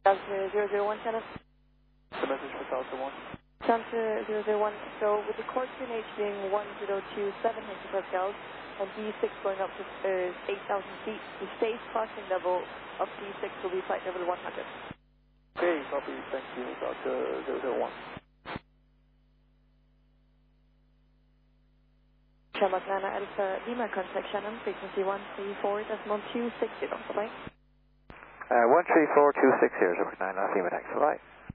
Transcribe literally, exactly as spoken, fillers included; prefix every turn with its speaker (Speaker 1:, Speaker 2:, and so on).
Speaker 1: Delta zero zero one, Shannon.
Speaker 2: The message for Delta one.
Speaker 1: Delta zero zero one, so with the core Q N H being one zero two seven hectopascals and D six going up to uh, eight thousand feet, the safe crossing level of D six will be flight level one hundred.
Speaker 2: Okay, copy, thank you, Delta zero zero one.
Speaker 1: Shamrock Nana Alpha Lima, contact Shannon, frequency one three four decimal two six zero, bye-bye.
Speaker 3: Uh, one three four two six zero, Shamrock Nana Lima, thanks, bye-bye.